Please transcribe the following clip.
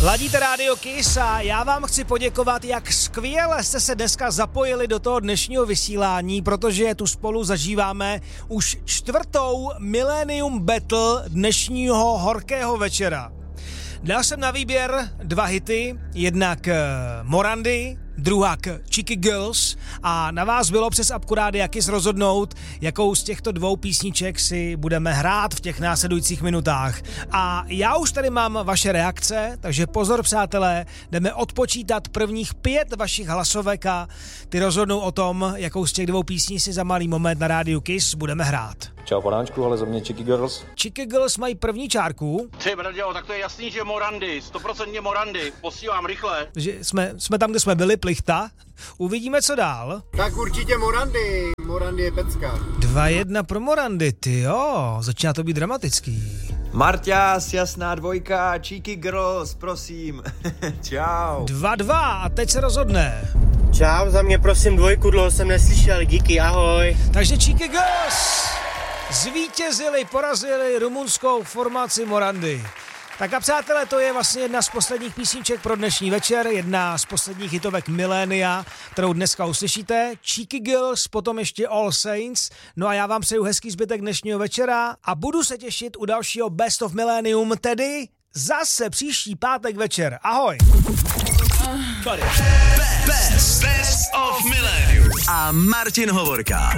Ladíte Radio Kiss a já vám chci poděkovat, jak skvěle jste se dneska zapojili do toho dnešního vysílání, protože tu spolu zažíváme už 4. Millennium Battle dnešního horkého večera. Dal jsem na výběr 2 hity, jednak Morandy, druhá Cheeky Girls a na vás bylo přes apku Rádia Kiss rozhodnout, jakou z těchto 2 písniček si budeme hrát v těch následujících minutách. A já už tady mám vaše reakce, takže pozor přátelé, jdeme odpočítat prvních 5 vašich hlasovek a ty rozhodnou o tom, jakou z těch 2 písní si za malý moment na Rádiu Kiss budeme hrát. Čau panáčku, ale za mě Cheeky Girls. Cheeky Girls mají první čárku. Ty bradělo, tak to je jasný, že Morandy, 100% Morandy, posílám rychle. Že jsme tam, kde jsme byli, plichta. Uvidíme, co dál. Tak určitě Morandy, Morandy je pecka. 2-1 pro Morandy, ty jo, začíná to být dramatický. Marťas, jasná 2, Cheeky Girls, prosím. Čau. 2-2 a teď se rozhodne. Čau, za mě prosím 2, dlouho jsem neslyšel, díky, ahoj. Takže Cheeky Girls zvítězili, porazili rumunskou formaci Morandy. Tak a přátelé, to je vlastně jedna z posledních písniček pro dnešní večer, jedna z posledních hitovek milénia, kterou dneska uslyšíte. Cheeky Girls, potom ještě All Saints. No a já vám přeju hezký zbytek dnešního večera a budu se těšit u dalšího Best of Millennium, tedy zase příští pátek večer. Ahoj! Best of Millennium a Martin Hovorka.